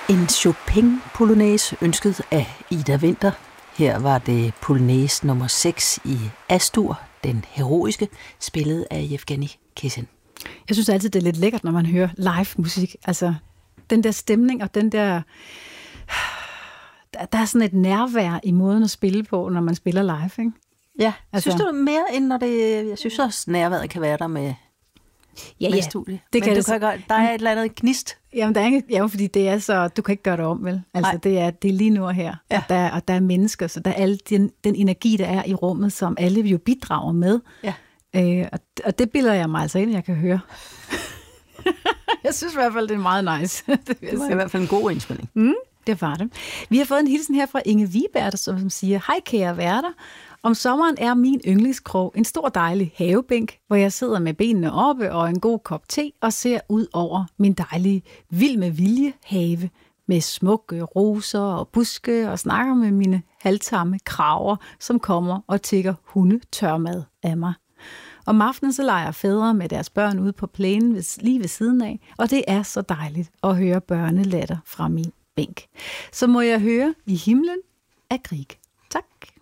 En Chopin-polonaise ønsket af Ida Winther. Her var det polonaise nummer 6 i Astur, den heroiske, spillet af Yevgeny Kissin. Jeg synes altid, det er lidt lækkert, når man hører live musik. Altså, den der stemning og den der... Der er sådan et nærvær i måden at spille på, når man spiller live, ikke? Ja, altså, synes du mere end når det... Jeg synes også, nærværet kan være der med studie. Det kan godt, der er et eller andet gnist. Jamen, der er ikke, ja, fordi det er så... Du kan ikke gøre det om, vel? Altså, det er lige nu og her. Ja. Og der er mennesker, så der er al den energi, der er i rummet, som alle jo bidrager med. Ja. Og det bilder jeg mig altså ind, jeg kan høre. Jeg synes i hvert fald, det er meget nice. Det var i hvert fald en god indspilning. Det var det. Vi har fået en hilsen her fra Inge Wiberg, som siger, hej kære værter. Om sommeren er min yndlingskrog en stor dejlig havebænk, hvor jeg sidder med benene oppe og en god kop te og ser ud over min dejlige vild med vilje have med smukke roser og buske og snakker med mine halvtamme kraver, som kommer og tigger hundetørmad af mig. Om aftenen så leger fædre med deres børn ude på plænen lige ved siden af, og det er så dejligt at høre børnelatter fra min bænk. Så må jeg høre i himlen af Grieg. Tak.